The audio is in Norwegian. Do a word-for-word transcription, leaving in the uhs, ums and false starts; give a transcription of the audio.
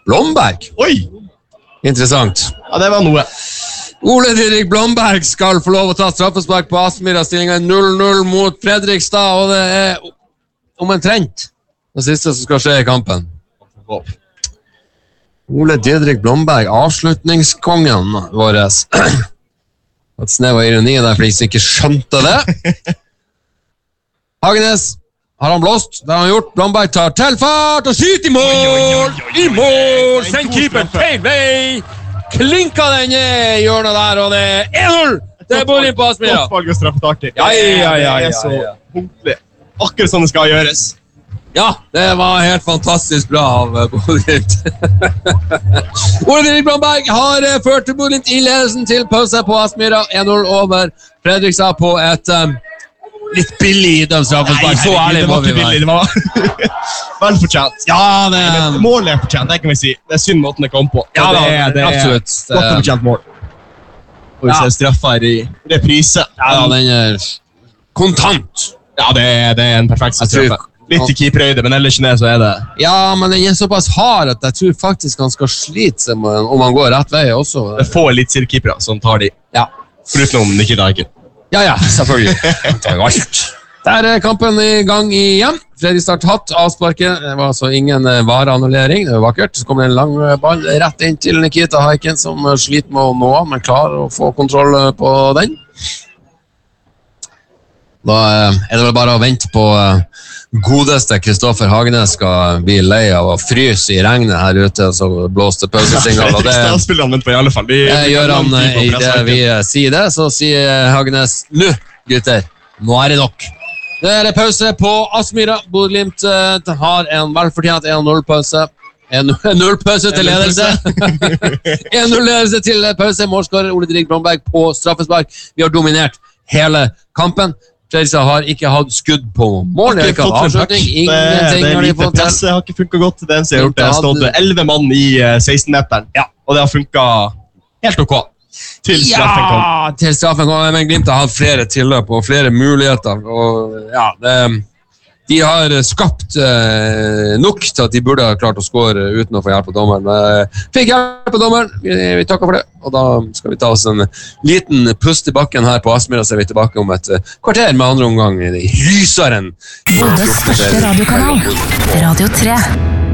Blomberg. Oi! Interessant. Ja, det var noe. Ole Didrik Blomberg skal få lov å ta straffespark på Aspmyra. Stillingen null null mot Fredrikstad, og det er omtrent det siste som skal skje i kampen. Ole Didrik Blomberg, avslutningskongen vår. Et snev av ironi der, for de som ikke skjønte det. Hagenes, har han blåst? Det har han gjort. Blomberg tar til fart og skyter i mål! I mål! Send keeperen feil vei! Klinka den i hjørnet der, og det er en null! Det er bollen på Aspmyra. Toppvalg og straffetaker. Ja, ja, ja, ja, Det er så punktlig. Akkurat sånn det skal gjøres. Ja, det var helt fantastisk bra av Bodø-Glimt. Ole Didrik Blomberg har ført Bodø-Glimt i ledelsen til pause på Aspmyra. en null over Fredrikstad på et um, litt billig dømstraffespark. Så ærlig må vi være. Det var vel fortjent. Ja, det er... Målet er fortjent, det kan vi si. Det er synd måten det kom på. Ja, det er, det er absolutt. Godt og fortjent mål. Og vi Ja. ser straffa her i reprise. Ja, den er kontant. Ja, det er, det er en perfekt Jeg tror- straffe. Litt i keeperøyde, men ellers ikke det, så er det... Ja, men den er såpass hard at jeg tror faktisk han skal slite seg med, om han går rett vei også. Det er få elitseriekeepere som tar de. Ja, Foruten Nikita Aiken. ja, ja selvfølgelig. Han tar jo alt. Der er kampen i gang igjen. Fredrikstad tatt avsparket. Det var altså ingen eh, vareannullering. Det var vakkert. Så kom det en lang eh, ball rett inn til Nikita Aiken, som eh, sliter med å nå, men klarer å få kontroll eh, på den. Da eh, er det vel bare å vente på eh, godeste Kristoffer Hagenes skal bli lei av å fryse i regnet her ute, så blåste pausesignal, og det Det spiller han vent på i alle fall. Vi, eh, vi gjør kan han lang tid eh, på i det pressverket. vi eh, sier det, så sier Hagenes, nå gutter, nå er det nok. Det er pause på Aspmyra. Bodø-Glimt eh, har en velfortjent en null pause. En null pause til ledelse. en null ledelse til pause. Målskårer Ole Didrik Blomberg på straffespark. Vi har dominert hele kampen. Fredrikstad har ikke hatt skudd på mål. Har De har ikke ikke hatt fått en puck. avslutning. Det, det Ingenting er har de lite fått til. presse, har ikke funket godt. Det eneste jeg har gjort, det har Glimt stått hadde- elleve mann i eh, seksten-meteren. Ja, og det har funket helt ok. Til straffen kom. Ja, til straffen kom, men Glimt har hatt flere tilløp og flere muligheter, og ja, det, de har skapt eh, nok til at de burde ha klart å score uten å få hjelp av dommeren. Men fikk hjelp av dommeren, vi, vi takker for det, og da skal vi ta oss en liten pust i bakken her på Aspmyra, så er vi tilbake om et eh, kvarter med andre omgang i Rysaren. Bodøs største radiokanal, Radio tre.